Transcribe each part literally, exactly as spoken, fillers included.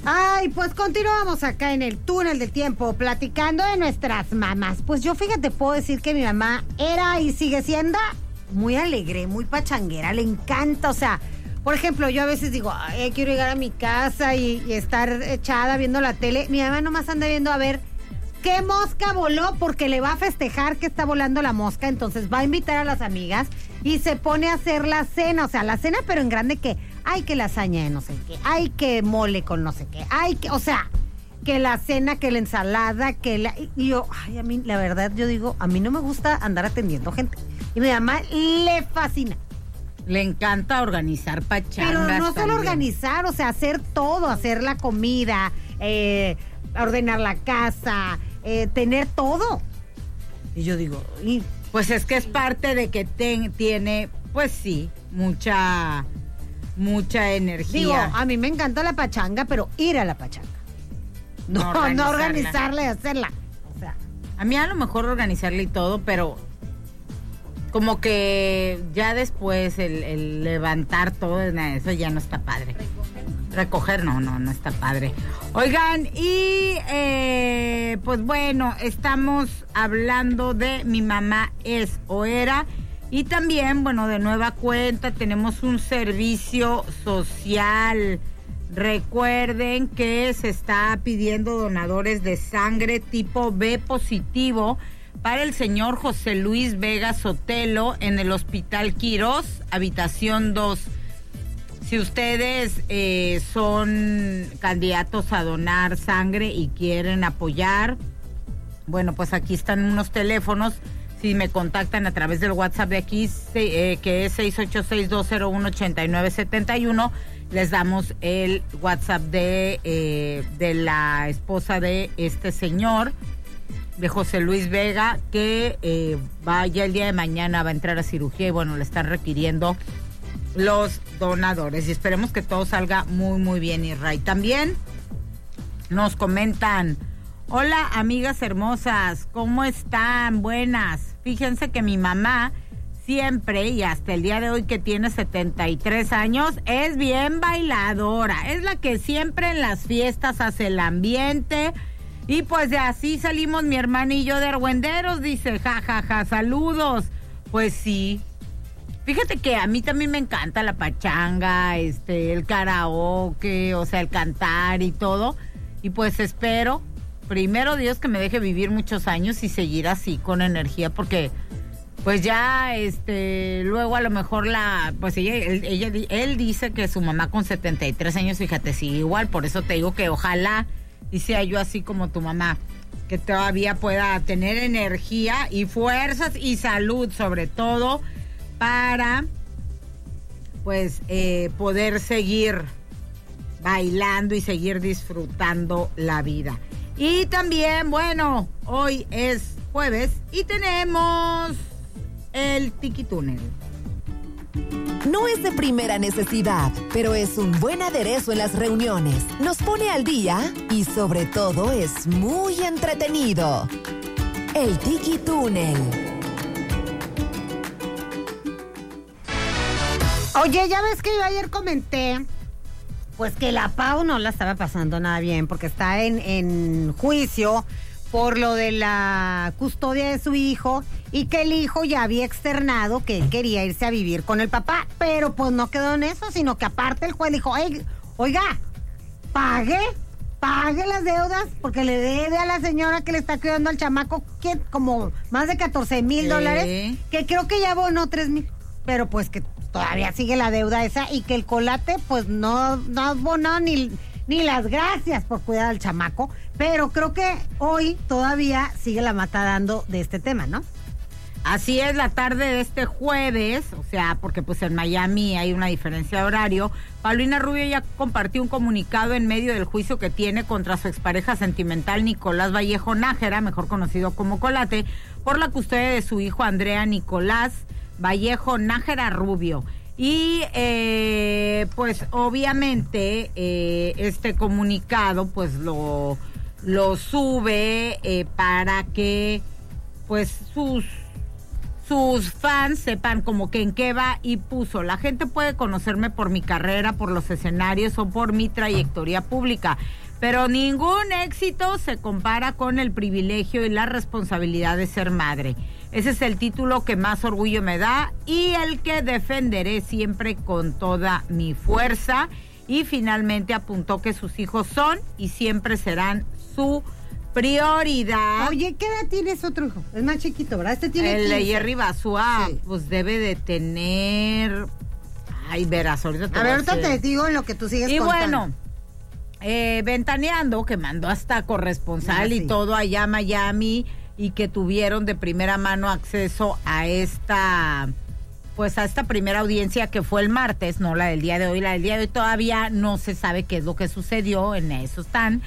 Ay, pues continuamos acá en el túnel del tiempo platicando de nuestras mamás. Pues yo, fíjate, puedo decir que mi mamá era y sigue siendo muy alegre, muy pachanguera, le encanta, o sea, por ejemplo, yo a veces digo, ay, quiero llegar a mi casa y, y estar echada viendo la tele. Mi mamá nomás anda viendo a ver qué mosca voló, porque le va a festejar que está volando la mosca, entonces va a invitar a las amigas y se pone a hacer la cena, o sea, la cena pero en grande, que hay que lasaña de no sé qué, hay que mole con no sé qué, hay que, o sea, que la cena, que la ensalada, que la... Y yo, ay, a mí, la verdad, yo digo, a mí no me gusta andar atendiendo gente. Y mi mamá le fascina. Le encanta organizar pachangas. Pero no solo también. organizar, o sea, hacer todo, hacer la comida, eh, ordenar la casa, eh, tener todo. Y yo digo, y... pues es que es parte de que ten, tiene, pues sí, mucha, mucha energía. Digo, a mí me encanta la pachanga, pero ir a la pachanga. No, no, no organizarla y hacerla. O sea, a mí a lo mejor organizarla y todo, pero como que ya después el, el levantar todo, eso ya no está padre. Recoger, Recoger no, no, no está padre. Oigan, y eh, pues bueno, estamos hablando de Mi Mamá Es o Era. Y también, bueno, de nueva cuenta, tenemos un servicio social. Recuerden que se está pidiendo donadores de sangre tipo B positivo para el señor José Luis Vega Sotelo en el Hospital Quirós, habitación dos. Si ustedes eh, son candidatos a donar sangre y quieren apoyar, bueno, pues aquí están unos teléfonos. Si me contactan a través del WhatsApp de aquí, eh, que es seis ocho seis, dos cero uno, ocho nueve siete uno, les damos el WhatsApp de, eh, de la esposa de este señor, de José Luis Vega, que eh, va ya el día de mañana, va a entrar a cirugía y bueno, le están requiriendo los donadores. Y esperemos que todo salga muy, muy bien, Isra. Y también nos comentan: hola, amigas hermosas, ¿cómo están? Buenas. Fíjense que mi mamá siempre, y hasta el día de hoy que tiene setenta y tres años, es bien bailadora. Es la que siempre en las fiestas hace el ambiente. Y pues de así salimos mi hermana y yo de argüenderos, dice, ja, ja, ja, saludos. Pues sí. Fíjate que a mí también me encanta la pachanga, este, el karaoke, o sea, el cantar y todo. Y pues espero, primero Dios, que me deje vivir muchos años y seguir así con energía, porque pues ya, este, luego a lo mejor la, pues ella, él, ella, él dice que su mamá con setenta y tres años, fíjate, sí, igual, por eso te digo que ojalá y sea yo así como tu mamá, que todavía pueda tener energía y fuerzas y salud, sobre todo, para, pues, eh, poder seguir bailando y seguir disfrutando la vida. Y también, bueno, hoy es jueves y tenemos el Tiki-Túnel. No es de primera necesidad, pero es un buen aderezo en las reuniones. Nos pone al día y sobre todo es muy entretenido. El Tiki-Túnel. Oye, ya ves que yo ayer comenté, pues que la Pau no la estaba pasando nada bien, porque está en, en juicio por lo de la custodia de su hijo, y que el hijo ya había externado que él quería irse a vivir con el papá, pero pues no quedó en eso, sino que aparte el juez dijo, oiga, pague, pague las deudas, porque le debe a la señora que le está cuidando al chamaco, que como más de catorce mil dólares, que creo que ya abonó tres mil, pero pues que todavía sigue la deuda esa, y que el colate pues no, no abonó ni, ni las gracias por cuidar al chamaco, pero creo que hoy todavía sigue la mata dando de este tema, ¿no? Así es, la tarde de este jueves, o sea, porque pues en Miami hay una diferencia de horario. Paulina Rubio ya compartió un comunicado en medio del juicio que tiene contra su expareja sentimental Nicolás Vallejo Nájera, mejor conocido como Colate, por la custodia de su hijo Andrea Nicolás Vallejo Nájera Rubio. Y eh, pues obviamente eh, este comunicado pues lo, lo sube eh, para que pues sus sus fans sepan como que en qué va, y puso: la gente puede conocerme por mi carrera, por los escenarios o por mi trayectoria pública, pero ningún éxito se compara con el privilegio y la responsabilidad de ser madre. Ese es el título que más orgullo me da y el que defenderé siempre con toda mi fuerza. Y finalmente apuntó que sus hijos son y siempre serán su prioridad. Oye, ¿qué edad tienes otro hijo? Es más chiquito, ¿verdad? Este tiene El quince. de Jerry Basúa, sí. Pues debe de tener... Ay, verás, ahorita te A voy ver, ahorita decir. te digo en lo que tú sigues Y contando. bueno, eh, Ventaneando, que mandó hasta corresponsal Ah, y sí. todo allá a Miami, y que tuvieron de primera mano acceso a esta... pues a esta primera audiencia que fue el martes, no la del día de hoy. La del día de hoy todavía no se sabe qué es lo que sucedió, en eso están.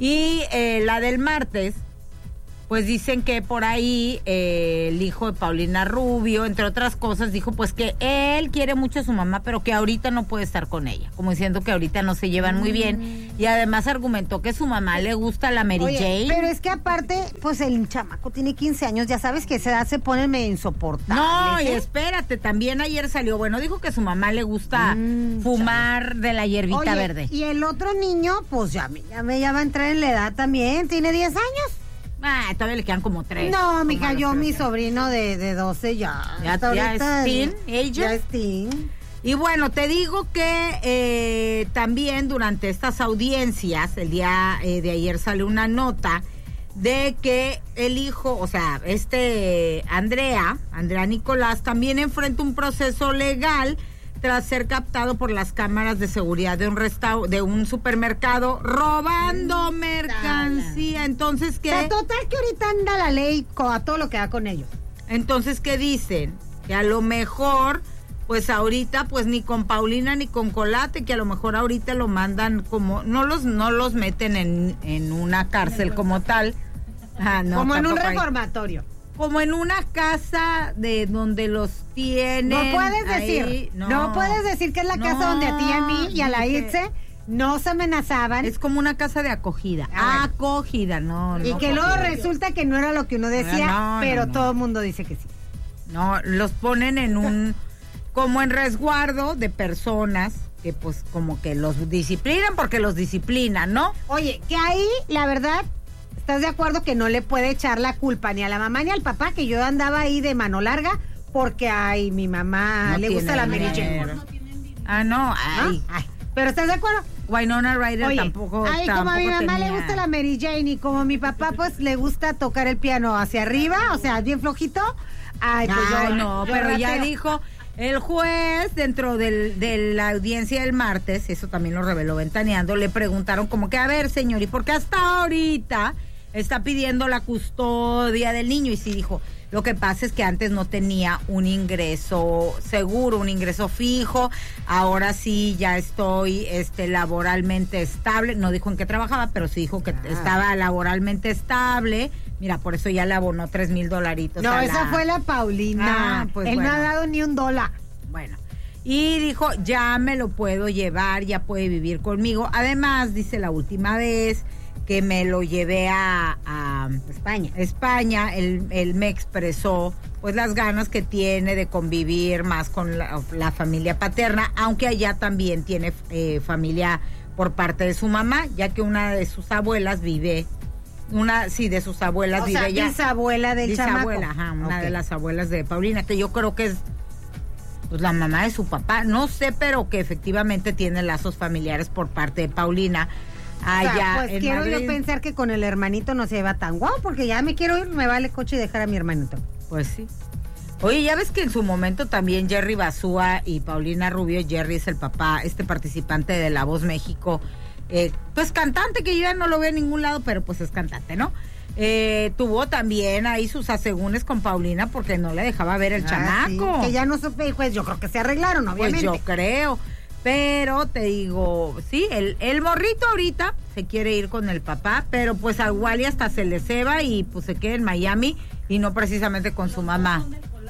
Y eh, la del martes, pues dicen que por ahí eh, el hijo de Paulina Rubio, entre otras cosas, dijo pues que él quiere mucho a su mamá, pero que ahorita no puede estar con ella, como diciendo que ahorita no se llevan muy bien. Y además argumentó que su mamá le gusta la Mary Oye, Jane. pero es que aparte, pues el chamaco tiene quince años, ya sabes que esa edad se pone medio insoportable. No, y ¿eh? espérate, también ayer salió, bueno, dijo que a su mamá le gusta Mm, fumar de la hierbita Oye, verde. y el otro niño, pues ya, me- ya, me- ya va a entrar en la edad también, tiene diez años. Ah, todavía le quedan como tres. No, mija, Como a los yo, tres mi años. sobrino de, de doce ya. Ya- hasta ya ahorita, es teen, ella. Ya es teen. Y bueno, te digo que eh, también durante estas audiencias, el día eh, de ayer salió una nota de que el hijo, o sea, este Andrea, Andrea Nicolás, también enfrenta un proceso legal tras ser captado por las cámaras de seguridad de un restau- de un supermercado robando mercancía. Entonces, O ¿qué? sea, total que ahorita anda la ley co- a todo lo que da con ellos. Entonces, ¿qué dicen? Que a lo mejor, pues ahorita, pues ni con Paulina ni con Colate, que a lo mejor ahorita lo mandan como, no los, no los meten en, en una cárcel como tal. Ah, no, Como en un tampoco hay. reformatorio. Como en una casa de donde los tienen. No puedes ahí. decir, no. puedes decir que es la No, casa donde a ti y a mí y a la dije- Itze no se amenazaban. Es como una casa de acogida. Ah, bueno. Acogida, no, y no. que luego acogida. resulta que no era lo que uno decía, No, no, pero no. todo el mundo dice que sí. No, los ponen en un, como en resguardo de personas que pues como que los disciplinan porque los disciplinan, ¿no? Oye, que ahí, la verdad, ¿estás de acuerdo que no le puede echar la culpa ni a la mamá ni al papá, que yo andaba ahí de mano larga porque, ay, mi mamá No le tiene gusta la Mary dinero. Jane? Ah, no, ¿No? ay. Ay, ¿pero estás de acuerdo? Winona Ryder Oye, tampoco. ay, como a mi tampoco mamá le tenía- gusta la Mary Jane y como a mi papá pues le gusta tocar el piano hacia arriba, o sea, bien flojito. Ay, pues Ay, yo, no, yo pero ya rapeo. dijo el juez dentro del, de la audiencia del martes, eso también lo reveló Ventaneando, le preguntaron como que, a ver, señor, ¿y por qué hasta ahorita está pidiendo la custodia del niño? Y sí dijo, lo que pasa es que antes no tenía un ingreso seguro, un ingreso fijo, ahora sí ya estoy este laboralmente estable, no dijo en qué trabajaba, pero sí dijo que Ah. estaba laboralmente estable. Mira, por eso ya le abonó tres mil dolaritos. No, a esa la- fue la Paulina. Ah, pues Él bueno. no ha dado ni un dólar. Bueno, y dijo, ya me lo puedo llevar, ya puede vivir conmigo. Además, dice, la última vez que me lo llevé a, a España. España, él, él me expresó pues las ganas que tiene de convivir más con la, la familia paterna, aunque allá también tiene eh, familia por parte de su mamá, ya que una de sus abuelas vive, una, sí, de sus abuelas O vive sea, allá. bisabuela del Bisabuela, chamaco. ajá, una Ok. de las abuelas de Paulina, que yo creo que es pues la mamá de su papá, no sé, pero que efectivamente tiene lazos familiares por parte de Paulina allá O sea, pues en quiero Madrid. yo pensar que con el hermanito no se lleva tan guau, porque ya me quiero ir, me vale coche y dejar a mi hermanito. Pues sí. Oye, ya ves que en su momento también Jerry Basúa y Paulina Rubio, Jerry es el papá, este participante de La Voz México, eh, pues cantante, que yo ya no lo veo en ningún lado, pero pues es cantante, ¿no? Eh, tuvo también ahí sus asegúnes con Paulina porque no le dejaba ver el Ah, chamaco. sí, que ya no supe, pues yo creo que se arreglaron, Pues obviamente. yo creo. Pero te digo, sí, el, el morrito ahorita se quiere ir con el papá, pero pues a Wally hasta se le ceba y pues se queda en Miami y no precisamente con su mamá.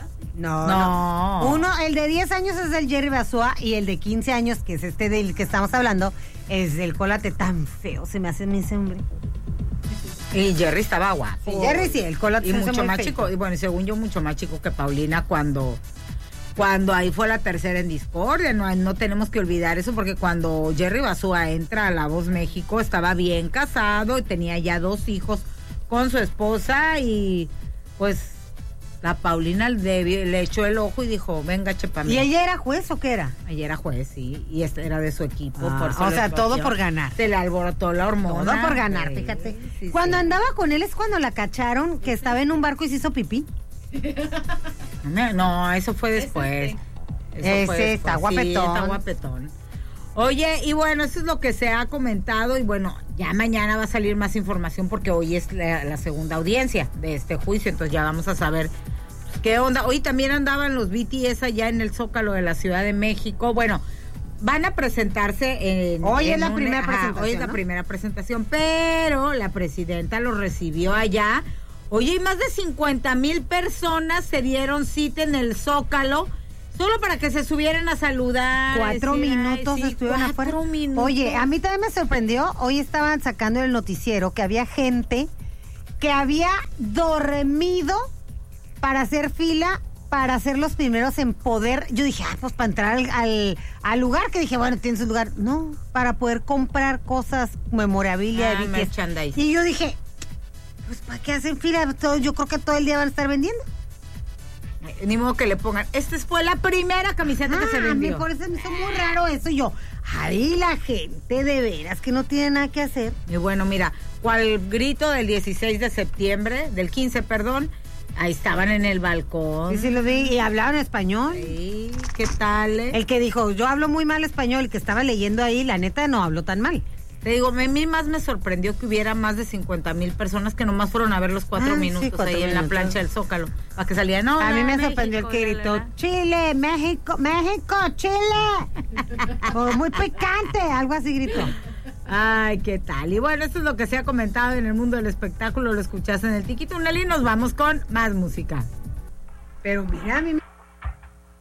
No, No. no. Uno, el de diez años es el Jerry Basúa y el de quince años, que es este del que estamos hablando, es el Colate. Tan feo se me hace mi ese hombre. Y Jerry estaba guapo. Sí, Jerry sí, el Colo y mucho más feito. chico, y bueno, y según yo, mucho más chico que Paulina cuando, cuando ahí fue la tercera en discordia. No, no tenemos que olvidar eso, porque cuando Jerry Basúa entra a La Voz México, estaba bien casado y tenía ya dos hijos con su esposa, y pues la Paulina le, le echó el ojo y dijo, venga, chepame. ¿Y ella era juez o qué era? Ella era juez, sí, y este era de su equipo. Ah, por o sea, todo por ganar. Se le alborotó la hormona. Todo por ganar, sí, fíjate. Sí, cuando sí. andaba con él es cuando la cacharon que estaba en un barco y se hizo pipí. No, eso fue después. Eso Ese fue después. está Sí, guapetón. está guapetón. Oye, y bueno, eso es lo que se ha comentado, y bueno, ya mañana va a salir más información porque hoy es la, la segunda audiencia de este juicio, entonces ya vamos a saber pues, qué onda. Hoy también andaban los B T S allá en el Zócalo de la Ciudad de México. Bueno, van a presentarse en... Hoy en es la un, primera ajá, presentación, hoy es la ¿no? primera presentación, pero la presidenta los recibió allá. Oye, y más de cincuenta mil personas se dieron cita en el Zócalo solo para que se subieran a saludar. Cuatro decir, minutos ay, sí, estuvieron cuatro afuera. Minutos. Oye, a mí también me sorprendió. Hoy estaban sacando el noticiero que había gente que había dormido para hacer fila, para ser los primeros en poder. Yo dije, ah, pues para entrar al, al, al lugar, que dije, bueno, tienes un lugar. No, para poder comprar cosas, memorabilia. Ah, de merchandise. Y yo dije, pues ¿para qué hacen fila? Todo, yo creo que todo el día van a estar vendiendo. Ni modo que le pongan. Esta fue la primera camiseta Ah, que se a mí vendió. por eso me hizo muy raro eso. Y yo, ay, la gente de veras que no tiene nada que hacer. Y bueno, mira, cual grito del dieciséis de septiembre, del quince, perdón, ahí estaban en el balcón. Y sí lo vi, y hablaban español. Sí, ¿qué tal? Eh? El que dijo, yo hablo muy mal español, el que estaba leyendo ahí, la neta no habló tan mal. Te digo, a mí más me sorprendió que hubiera más de cincuenta mil personas que nomás fueron a ver los cuatro Ah, sí, minutos cuatro ahí en la minutos. plancha del Zócalo. Para que salían, no, A mí me México, sorprendió el que la, gritó, la, la. Chile, México, México, Chile. O muy picante, algo así gritó. Ay, ¿qué tal? Y bueno, esto es lo que se ha comentado en el mundo del espectáculo. Lo escuchaste en el Tiquito Unali. Nos vamos con más música. Pero mira, a mí me...